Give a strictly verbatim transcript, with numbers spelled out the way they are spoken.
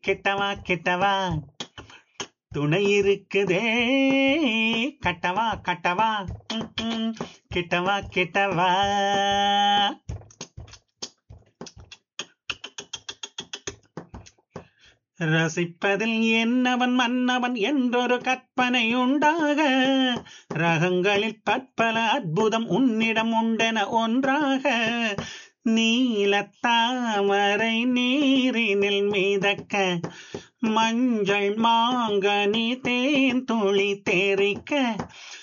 கெட்டவா கெட்டவா துணை இருக்குதே கட்டவா கட்டவா ம், ம். கெட்டவா கெட்டவா. ரசிப்பதில் என்னவன் மன்னவன் என்றொரு கற்பனை உண்டாக ரகங்களில் பற்பல அற்புதம் உன்னிடம் உண்டென ஒன்றாக நீலத்தாமரை நீரினில் மிதக்க மஞ்சள் மாங்கனி தேன் துளி தேரிக்க